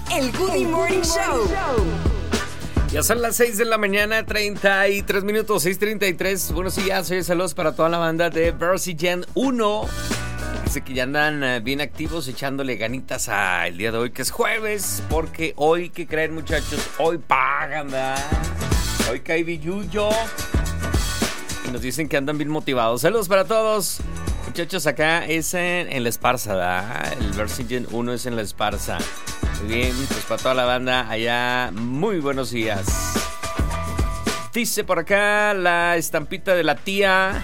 El Good Morning Show. Ya son las 6 de la mañana, 33 minutos, 6:33. Buenos días, saludos para toda la banda de Versigent 1. Dice que ya andan bien activos, echándole ganitas al día de hoy, que es jueves. Porque hoy, ¿qué creen, muchachos? Hoy pagan, ¿verdad? Hoy cae billuyo. Y nos dicen que andan bien motivados. Saludos para todos. Muchachos, acá es en La Esparza, ¿verdad? El Versigent 1 es en La Esparza. Muy bien, pues para toda la banda allá, muy buenos días. Dice por acá la estampita de la tía.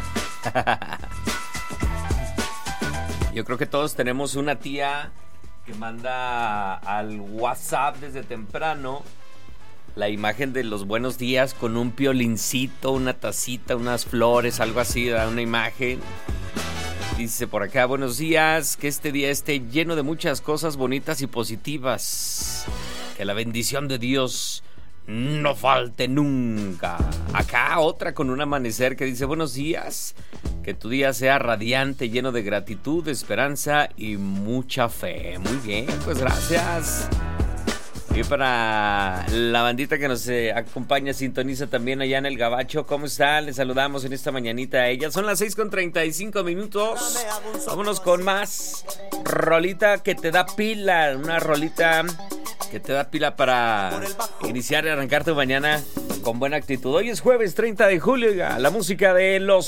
Yo creo que todos tenemos una tía que manda al WhatsApp desde temprano la imagen de los buenos días con un piolincito, una tacita, unas flores, algo así, da una imagen. Dice por acá, buenos días, que este día esté lleno de muchas cosas bonitas y positivas. Que la bendición de Dios no falte nunca. Acá otra con un amanecer que dice, buenos días, que tu día sea radiante, lleno de gratitud, esperanza y mucha fe. Muy bien, pues gracias. Y para la bandita que nos acompaña, sintoniza también allá en el Gabacho, ¿cómo están? Les saludamos en esta mañanita a ellas. Son las 6:35 minutos. Vámonos con más rolita que te da pila. Una rolita que te da pila para iniciar y arrancar tu mañana con buena actitud. Hoy es jueves 30 de julio. La música de los